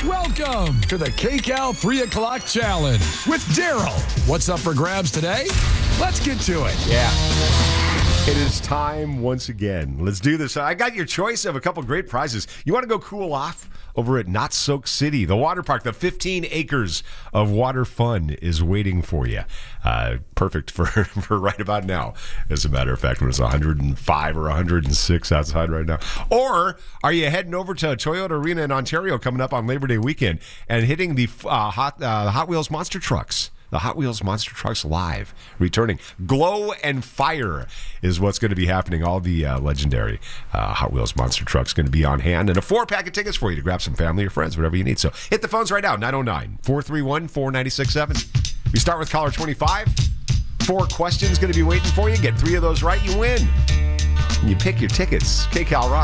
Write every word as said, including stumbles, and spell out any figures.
Welcome to the K Cal three o'clock Challenge with Daryl. What's up for grabs today? Let's get to it. Yeah. It is time once again. Let's do this. I got your choice of a couple great prizes. You want to go cool off over at Not Soak City, the water park? The fifteen acres of water fun is waiting for you. Uh, perfect for, for right about now, as a matter of fact, when it's one hundred five or one hundred six outside right now. Or are you heading over to Toyota Arena in Ontario coming up on Labor Day weekend and hitting the uh, Hot, uh, Hot Wheels Monster Trucks? The Hot Wheels Monster Trucks Live returning. Glow and Fire is what's going to be happening. All the uh, legendary uh, Hot Wheels Monster Trucks going to be on hand. And a four-pack of tickets for you to grab some family or friends, whatever you need. So hit the phones right now, nine oh nine, four three one, four nine six seven. We start with caller twenty-five. Four questions going to be waiting for you. Get three of those right, you win. And you pick your tickets. K Cal Rock.